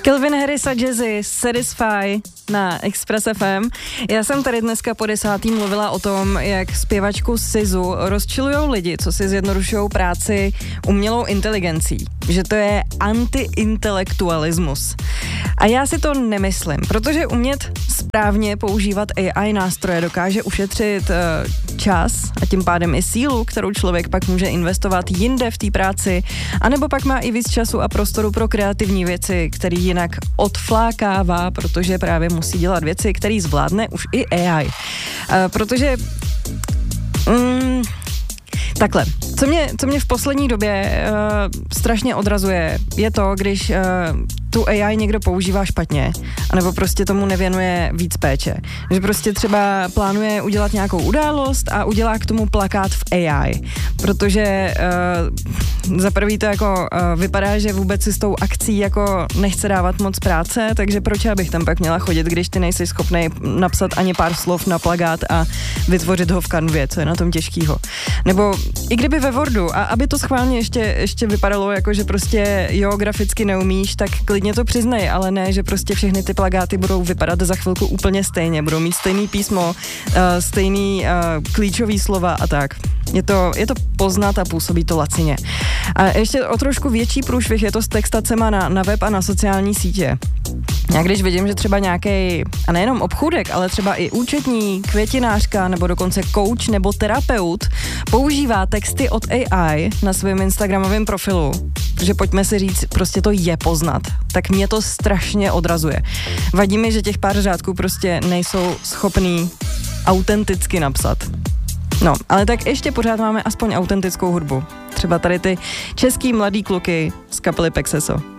Calvin Harris a Jazzy, Satisfy na Express FM. Já jsem tady dneska po 10. mluvila o tom, jak zpěvačku SZU rozčilujou lidi, co si zjednodušují práci umělou inteligencí. Že to je antiintelektualismus. A já si to nemyslím, protože umět správně používat AI nástroje dokáže ušetřit čas a tím pádem i sílu, kterou člověk pak může investovat jinde v té práci, anebo pak má i víc času a prostoru pro kreativní věci, který jinak odflákává, protože právě musí dělat věci, které zvládne už i AI. Protože takhle, co mě v poslední době strašně odrazuje, je to, když tu AI někdo používá špatně, anebo prostě tomu nevěnuje víc péče. Že prostě třeba plánuje udělat nějakou událost a udělá k tomu plakát v AI, protože za prvý to jako vypadá, že vůbec si s tou akcí jako nechce dávat moc práce, takže proč já bych tam pak měla chodit, když ty nejsi schopnej napsat ani pár slov na plakát a vytvořit ho v Canvě, co je na tom těžkýho. Nebo i kdyby ve Wordu, a aby to schválně ještě vypadalo jako, že prostě jo, graficky neumíš, tak klidně to přiznej, ale ne, že prostě všechny ty plakáty budou vypadat za chvilku úplně stejně, budou mít stejný písmo, stejný klíčový slova a tak. Je to poznat a působí to lacině. A ještě o trošku větší průšvih je to s textacema na web a na sociální sítě. Já když vidím, že třeba nějaký, a nejenom obchůdek, ale třeba i účetní, květinářka nebo dokonce coach nebo terapeut používá texty od AI na svém instagramovém profilu, protože pojďme si říct, prostě to je poznat, tak mě to strašně odrazuje. Vadí mi, že těch pár řádků prostě nejsou schopný autenticky napsat. No, ale tak ještě pořád máme aspoň autentickou hudbu. Třeba tady ty český mladý kluky z kapely Pexeso.